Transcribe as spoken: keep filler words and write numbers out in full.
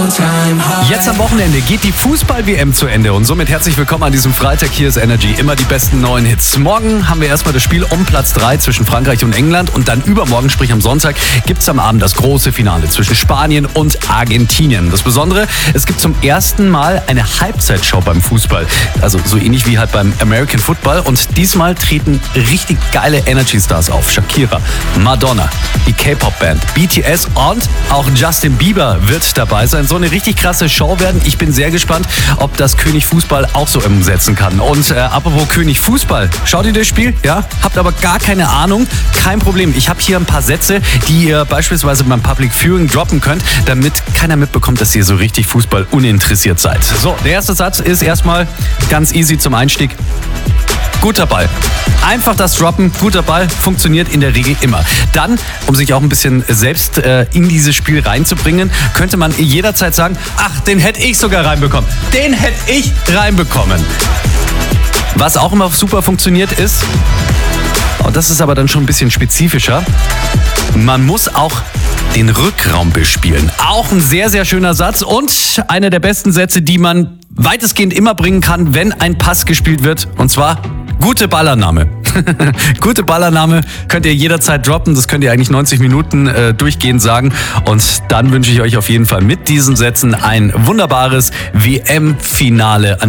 Jetzt am Wochenende geht die Fußball-W M zu Ende und somit herzlich willkommen an diesem Freitag. Hier ist Energy, immer die besten neuen Hits. Morgen haben wir erstmal das Spiel um Platz drei zwischen Frankreich und England und dann übermorgen, sprich am Sonntag, gibt es am Abend das große Finale zwischen Spanien und Argentinien. Das Besondere, es gibt zum ersten Mal eine Halbzeitshow beim Fußball. Also so ähnlich wie halt beim American Football und diesmal treten richtig geile Energy-Stars auf. Shakira, Madonna, die K-Pop-Band, B T S und auch Justin Bieber wird dabei sein. So eine richtig krasse Show werden. Ich bin sehr gespannt, ob das König Fußball auch so umsetzen kann. Und äh, apropos König Fußball, schaut ihr das Spiel? Ja? Habt aber gar keine Ahnung? Kein Problem. Ich habe hier ein paar Sätze, die ihr beispielsweise beim Public Viewing droppen könnt, damit keiner mitbekommt, dass ihr so richtig Fußball uninteressiert seid. So, der erste Satz ist erstmal ganz easy zum Einstieg. Guter Ball. Einfach das Droppen, guter Ball, funktioniert in der Regel immer. Dann, um sich auch ein bisschen selbst äh, in dieses Spiel reinzubringen, könnte man jederzeit sagen, ach, den hätte ich sogar reinbekommen. Den hätte ich reinbekommen. Was auch immer super funktioniert ist, und das ist aber dann schon ein bisschen spezifischer, man muss auch den Rückraum bespielen. Auch ein sehr, sehr schöner Satz und einer der besten Sätze, die man weitestgehend immer bringen kann, wenn ein Pass gespielt wird, und zwar gute Ballannahme. Gute Ballannahme könnt ihr jederzeit droppen. Das könnt ihr eigentlich neunzig Minuten äh, durchgehend sagen. Und dann wünsche ich euch auf jeden Fall mit diesen Sätzen ein wunderbares W M-Finale.